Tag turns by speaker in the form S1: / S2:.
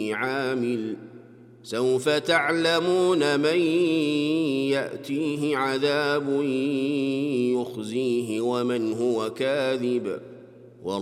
S1: به عامل سوف تعلمون من يأتيه عذاب يخزيه ومن هو كاذب